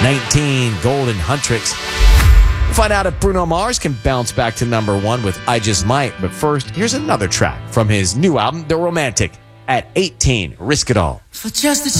19, Golden Huntrix. We'll find out if Bruno Mars can bounce back to number one with I Just Might. But first, here's another track from his new album, The Romantic. At 18, Risk It All. For just a